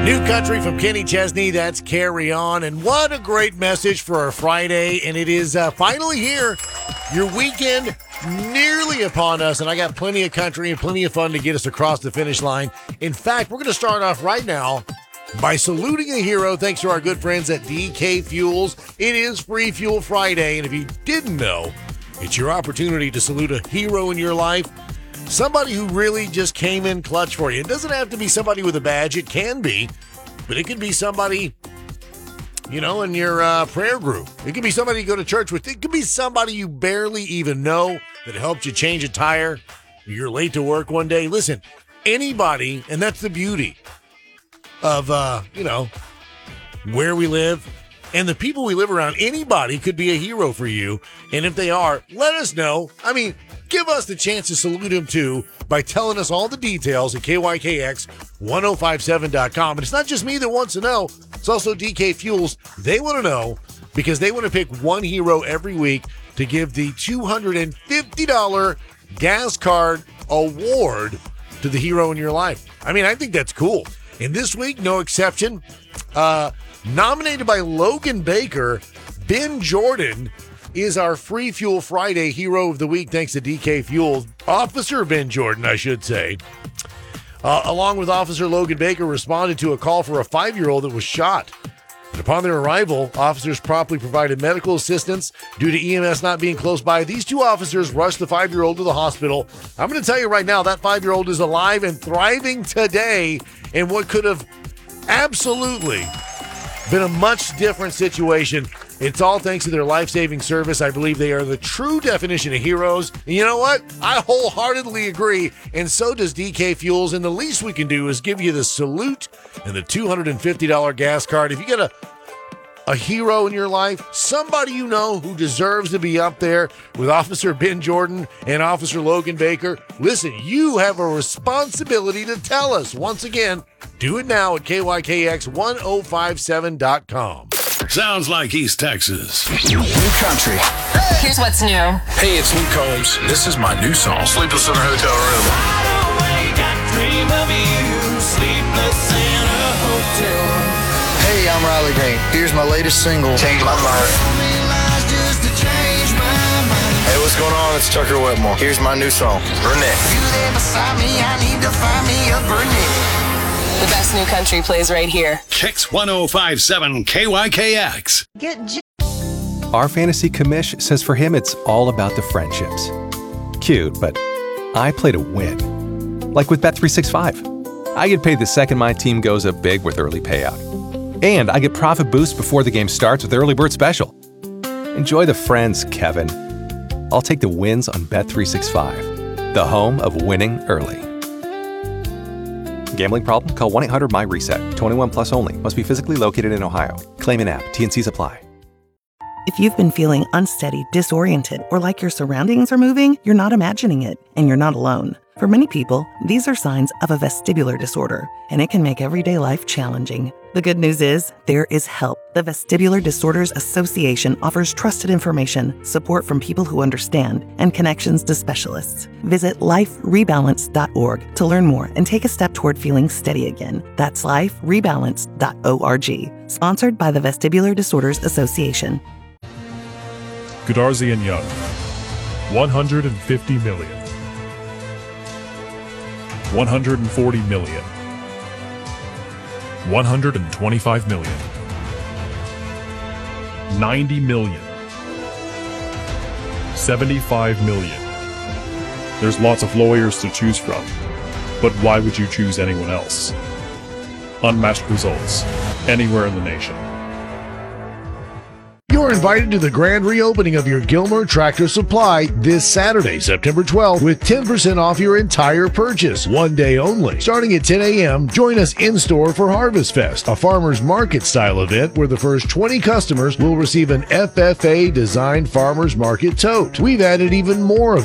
New country from Kenny Chesney, that's Carry On. And what a great message for our Friday. And it is finally here. Your weekend nearly upon us. And I got plenty of country and plenty of fun to get us across the finish line. In fact, we're going to start off right now by saluting a hero thanks to our good friends at DK Fuels. It is Free Fuel Friday. And if you didn't know, it's your opportunity to salute a hero in your life. Somebody who really just came in clutch for you. It doesn't have to be somebody with a badge. It can be. But it could be somebody, in your prayer group. It could be somebody you go to church with. It could be somebody you barely even know that helped you change a tire. You're late to work one day. Listen, anybody, and that's the beauty of, where we live and the people we live around. Anybody could be a hero for you. And if they are, let us know. Give us the chance to salute him, too, by telling us all the details at KYKX1057.com. And it's not just me that wants to know. It's also DK Fuels. They want to know because they want to pick one hero every week to give the $250 gas card award to the hero in your life. I think that's cool. And this week, no exception. Nominated by Logan Baker, Ben Jordan is our Free Fuel Friday Hero of the Week, thanks to DK Fuels. Officer Ben Jordan, I should say, along with Officer Logan Baker, responded to a call for a 5-year-old that was shot. And upon their arrival, officers promptly provided medical assistance. Due to EMS not being close by, these two officers rushed the 5-year-old to the hospital. I'm going to tell you right now, that 5-year-old is alive and thriving today in what could have absolutely been a much different situation. It's all thanks to their life-saving service. I believe they are the true definition of heroes. And you know what? I wholeheartedly agree, and so does DK Fuels. And the least we can do is give you the salute and the $250 gas card. If you get a hero in your life, somebody you know who deserves to be up there with Officer Ben Jordan and Officer Logan Baker, listen, you have a responsibility to tell us. Once again, do it now at KYKX1057.com. Sounds like East Texas. New country. Here's what's new. Hey, it's Luke Combs. This is my new song, Sleepless in a Hotel Room. Hey, I'm Riley Green. Here's my latest single, Change My Mind. Hey, what's going on? It's Tucker Wetmore. Here's my new song, Burnett. The best new country plays right here. Kicks 1057 KYKX. Our fantasy commish says for him it's all about the friendships. Cute, but I play to win. Like with Bet365. I get paid the second my team goes up big with early payout. And I get profit boost before the game starts with Early Bird Special. Enjoy the friends, Kevin. I'll take the wins on Bet365, the home of winning early. Gambling problem? Call 1-800-MY-RESET. 21 plus only. Must be physically located in Ohio. Claim in app. T&Cs apply. If you've been feeling unsteady, disoriented, or like your surroundings are moving, you're not imagining it, and you're not alone. For many people, these are signs of a vestibular disorder, and it can make everyday life challenging. The good news is, there is help. The Vestibular Disorders Association offers trusted information, support from people who understand, and connections to specialists. Visit liferebalance.org to learn more and take a step toward feeling steady again. That's liferebalance.org. Sponsored by the Vestibular Disorders Association. Goodarzi and Young, 150 million. 140 million. 125 million. 90 million. 75 million. There's lots of lawyers to choose from, but why would you choose anyone else? Unmatched results, anywhere in the nation. You're invited to the grand reopening of your Gilmer Tractor Supply this Saturday, September 12th, with 10% off your entire purchase, one day only. Starting at 10 a.m., join us in-store for Harvest Fest, a farmer's market-style event where the first 20 customers will receive an FFA-designed farmer's market tote. We've added even more of